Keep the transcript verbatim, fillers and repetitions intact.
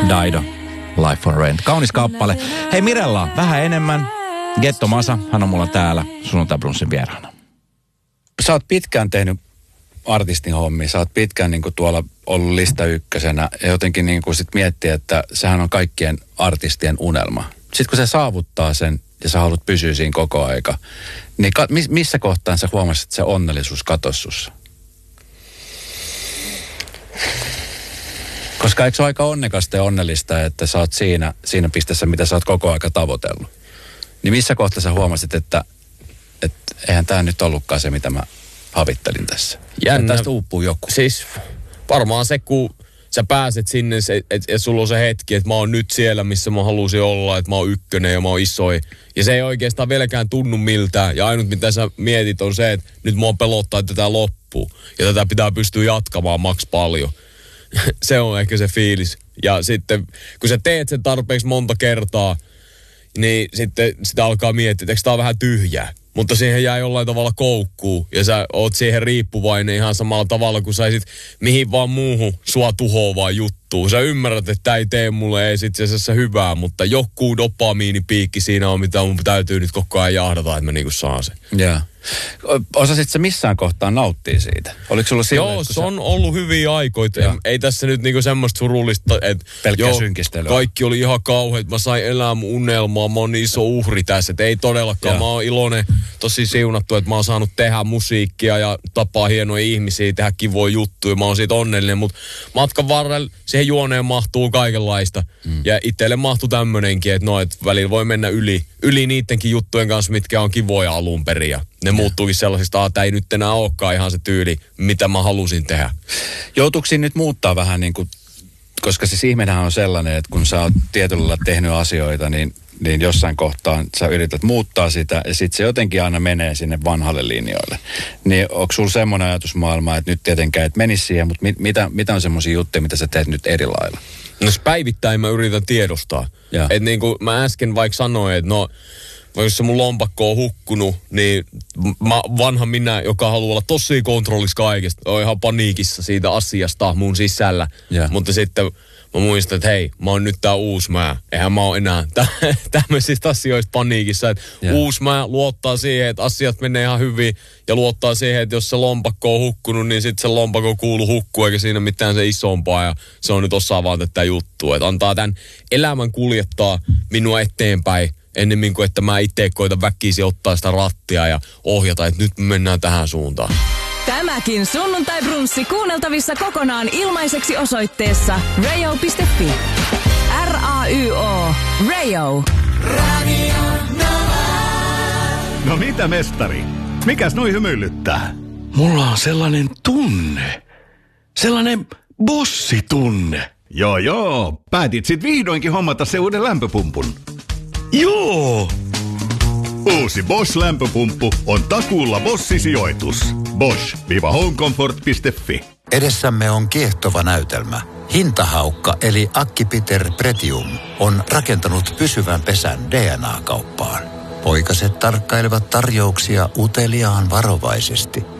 Dido, Life on Rent. Kaunis kappale. Hei Mirella, vähän enemmän. Getto Masa, hän on mulla täällä Sunnuntai Brunssin vieraana. Sä oot pitkään tehnyt artistin hommia. Sä oot pitkään niin kuin tuolla ollut lista ykkösenä ja jotenkin niin kuin sit miettiä, että sehän on kaikkien artistien unelma. Sitten kun se saavuttaa sen ja sä haluat pysyä siinä koko aika, niin ka- missä kohtaan sä huomasit, että se onnellisuus katosi sussa? Koska eikö se ole aika onnekasta ja onnellista, että sä oot siinä, siinä pisteessä, mitä sä oot koko aika tavoitellut. Niin missä kohtaa sä huomasit, että, että eihän tää nyt ollutkaan se, mitä mä havittelin tässä. Jännä. Tästä uupuu joku. Siis varmaan se, kun sä pääset sinne se, et, et sulla on se hetki, että mä oon nyt siellä, missä mä halusin olla, että mä oon ykkönen ja mä oon isoin. Ja se ei oikeastaan vieläkään tunnu miltään. Ja ainut mitä sä mietit on se, että nyt mua pelottaa, että tätä loppuu. Ja tätä pitää pystyä jatkamaan maks paljon. Se on ehkä se fiilis. Ja sitten kun sä teet sen tarpeeksi monta kertaa, niin sitten sitä alkaa miettiä, että eikö tää on vähän tyhjää. Mutta siihen jää jollain tavalla koukkuu ja sä oot siihen riippuvainen ihan samalla tavalla, kun saisit mihin vaan muuhun sua tuhoavaa juttuun. Sä ymmärrät, että tää ei tee mulle ei itse asiassa hyvää, mutta joku dopamiinipiikki siinä on, mitä mun täytyy nyt koko ajan jahdata, että mä niinku saan sen. Joo. Osasit sä missään kohtaa nauttia siitä? Oliko sulla sillä, Joo, se sä... on ollut hyviä aikoita. Ei, ei tässä nyt niinku semmoista surullista, että pelkkää synkistelyä. Kaikki oli ihan kauheat. Mä sain elää mun unelmaa. Mä oon niin iso uhri tässä, että ei todellakaan. Joo. Mä oon iloinen, tosi siunattu, että mä oon saanut tehdä musiikkia ja tapaa hienoja ihmisiä, tehdä kivoja juttuja. Mä oon siitä onnellinen, mutta matkan varrella siihen juoneen mahtuu kaikenlaista. Mm. Ja itselle mahtuu tämmönenkin, että no, et välillä voi mennä yli, yli niidenkin juttujen kanssa, mitkä on kivoja alun perin. Ja ne muuttuukin sellaisista, että ei nyt enää olekaan ihan se tyyli, mitä mä halusin tehdä. Joutuuko nyt muuttaa vähän niin kuin, koska siis ihminenhän on sellainen, että kun sä oot tietyllä lailla tehnyt asioita, niin, niin jossain kohtaan sä yrität muuttaa sitä ja sitten se jotenkin aina menee sinne vanhalle linjoille. Niin onko sulla semmoinen ajatusmaailma, että nyt tietenkään et menisi siihen, mutta mit, mitä, mitä on semmoisia juttuja, mitä sä teet nyt eri lailla? No päivittäin mä yritän tiedostaa. Että niin kuin mä äsken vaikka sanoin, että no jos se mun lompakko on hukkunut, niin mä, vanha minä, joka haluaa olla tosi kontrollissa kaikesta, on ihan paniikissa siitä asiasta mun sisällä. Yeah. Mutta sitten mä muistan, että hei, mä oon nyt tää uusi mä. Eihän mä oon enää tä- tämmöisistä asioista paniikissa. Että yeah. Uusi mä luottaa siihen, että asiat menee ihan hyvin. Ja luottaa siihen, että jos se lompakko on hukkunut, niin sitten se lompakko kuuluu hukkuu, eikä siinä mitään se isompaa. Ja se on nyt osaa vaan tätä juttua. Että antaa tämän elämän kuljettaa minua eteenpäin. Ennemmin kuin, että mä itse koitan väkisin ottaa sitä rattia ja ohjata, että nyt me mennään tähän suuntaan. Tämäkin Sunnuntai Brunssi kuunneltavissa kokonaan ilmaiseksi osoitteessa rayo piste fi. R A Y O. Rayo. Radio Nova. No mitä mestari? Mikäs noi hymyilyttää? Mulla on sellainen tunne. Sellainen bossitunne. Joo joo, päätit sit vihdoinkin hommata se uuden lämpöpumpun. Joo! Uusi Bosch-lämpöpumppu on takuulla Bosch-sijoitus. bosch homecomfort piste fi. Edessämme on kiehtova näytelmä. Hintahaukka eli Akkipiter Pretium on rakentanut pysyvän pesän D N A-kauppaan. Poikaset tarkkailevat tarjouksia uteliaan varovaisesti.